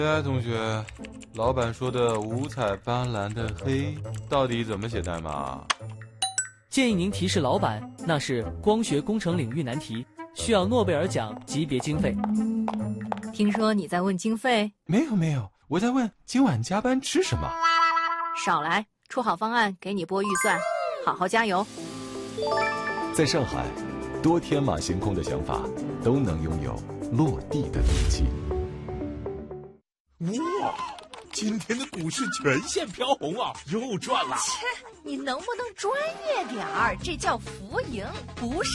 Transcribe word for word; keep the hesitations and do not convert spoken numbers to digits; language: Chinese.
哎，同学，老板说的五彩斑斓的黑到底怎么写代码？ 建议您提示老板，那是光学工程领域难题，需要诺贝尔奖级别经费。 听说你在问经费？ 没有没有，我在问今晚加班吃什么。 少来，出好方案给你拨预算，好好加油。 在上海，多天马行空的想法都能拥有落地的底气。 哇，今天的股市全线飘红啊，又赚了！ 切，你能不能专业点儿？这叫浮盈，不是。